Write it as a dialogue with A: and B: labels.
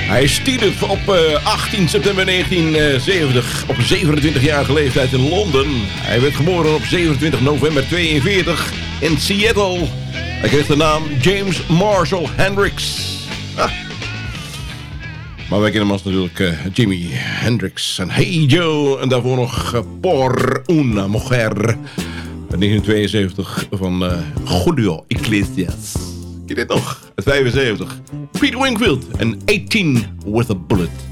A: Hij stierf op 18 september 1970 op 27-jarige leeftijd in Londen. Hij werd geboren op 27 november 42 in Seattle. Hij kreeg de naam James Marshall Hendrix. Maar wij kennen hem als natuurlijk Jimi Hendrix en Hey Joe. En daarvoor nog Por una Mujer. 1972 van Julio Iglesias. Ken je dit nog? Uit 75. Pete Wingfield en 18 with a Bullet.